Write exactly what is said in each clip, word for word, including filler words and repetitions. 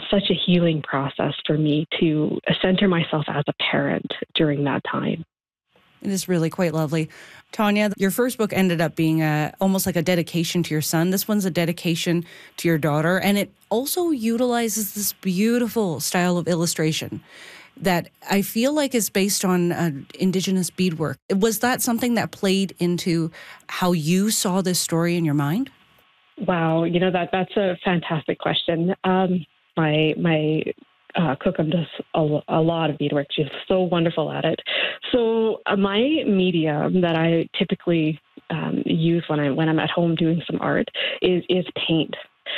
such a healing process for me to center myself as a parent during that time. It is really quite lovely. Tanya, your first book ended up being a, almost like a dedication to your son. This one's a dedication to your daughter, and it also utilizes this beautiful style of illustration that I feel like is based on uh, Indigenous beadwork. Was that something that played into how you saw this story in your mind? Wow, you know, that that's a fantastic question. Um, my my uh, Cookham does a, a lot of beadwork. She's so wonderful at it. So uh, my medium that I typically um, use when I when I'm at home doing some art is is paint.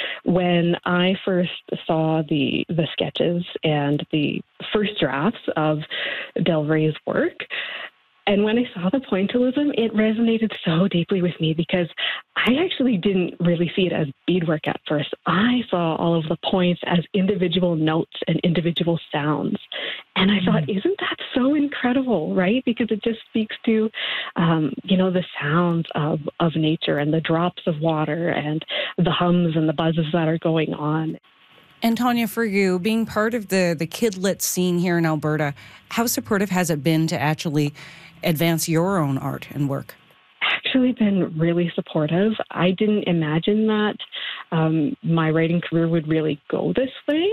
When I first saw the the sketches and the first drafts of Del Rey's work, and when I saw the pointillism, it resonated so deeply with me because I actually didn't really see it as beadwork at first. I saw all of the points as individual notes and individual sounds. And I thought, mm. isn't that so incredible, right? Because it just speaks to, um, you know, the sounds of, of nature and the drops of water and the hums and the buzzes that are going on. And Tanya, for you, being part of the, the kidlit scene here in Alberta, how supportive has it been to actually advance your own art and work? Actually been really supportive. I didn't imagine that um, my writing career would really go this way.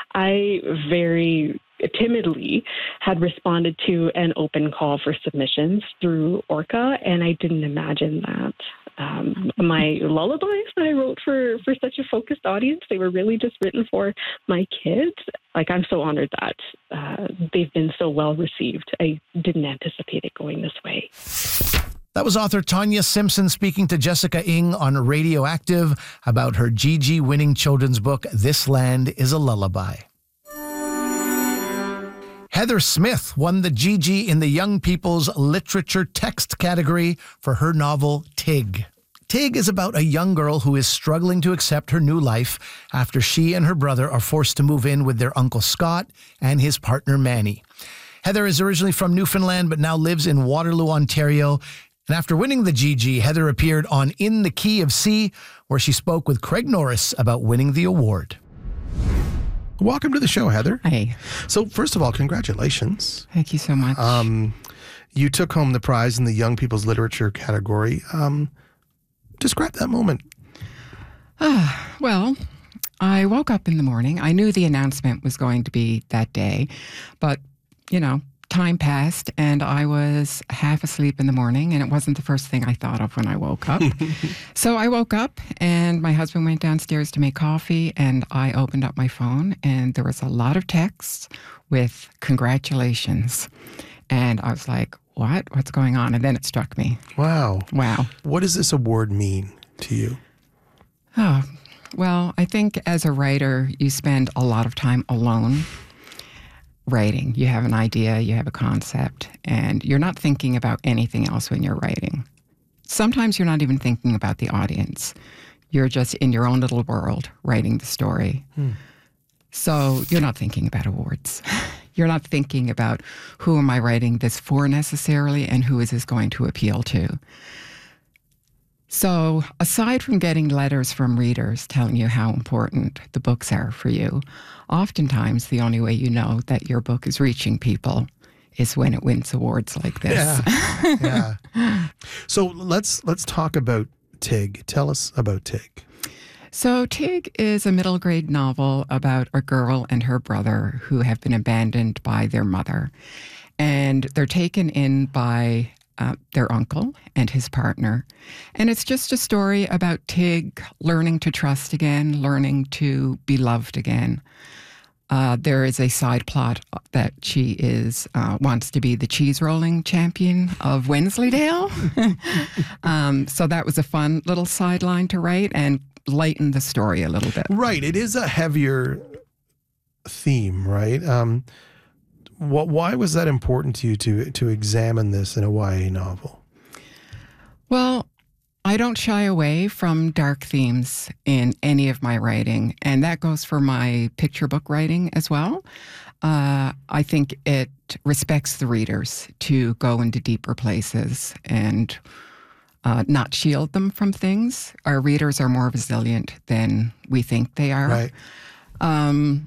I very timidly had responded to an open call for submissions through Orca, and I didn't imagine that. Um, my lullabies that I wrote for, for such a focused audience, they were really just written for my kids. Like, I'm so honored that uh, they've been so well received. I didn't anticipate it going this way. That was author Tanya Simpson speaking to Jessica Ng on Radioactive about her G G winning children's book, This Land is a Lullaby. Heather Smith won the G G in the Young People's Literature Text category for her novel, Tig. Tig is about a young girl who is struggling to accept her new life after she and her brother are forced to move in with their Uncle Scott and his partner, Manny. Heather is originally from Newfoundland, but now lives in Waterloo, Ontario. And after winning the G G, Heather appeared on In the Key of C, where she spoke with Craig Norris about winning the award. Welcome to the show, Heather. Hey. So first of all, congratulations. Thank you so much. Um, you took home the prize in the Young People's Literature category. Um, describe that moment. Uh, well, I woke up in the morning. I knew the announcement was going to be that day, but, you know, time passed and I was half asleep in the morning, and it wasn't the first thing I thought of when I woke up. So I woke up and my husband went downstairs to make coffee, and I opened up my phone and there was a lot of texts with congratulations. And I was like, what? What's going on? And then it struck me. Wow. Wow. What does this award mean to you? Oh, well, I think as a writer, you spend a lot of time alone writing. You have an idea, you have a concept, and you're not thinking about anything else when you're writing. Sometimes you're not even thinking about the audience. You're just in your own little world writing the story. Hmm. So you're not thinking about awards. You're not thinking about who am I writing this for necessarily, and who is this going to appeal to. So aside from getting letters from readers telling you how important the books are for you, oftentimes the only way you know that your book is reaching people is when it wins awards like this. Yeah. yeah. So let's let's talk about Tig. Tell us about Tig. So Tig is a middle grade novel about a girl and her brother who have been abandoned by their mother. And they're taken in by Uh, their uncle and his partner. And it's just a story about Tig learning to trust again, learning to be loved again. Uh, there is a side plot that she is uh, wants to be the cheese rolling champion of Wensleydale. um, so that was a fun little sideline to write and lighten the story a little bit. Right. It is a heavier theme, right? Um What, why was that important to you to to examine this in a Y A novel? Well, I don't shy away from dark themes in any of my writing, and that goes for my picture book writing as well. Uh, I think it respects the readers to go into deeper places and uh, not shield them from things. Our readers are more resilient than we think they are. Right. Um,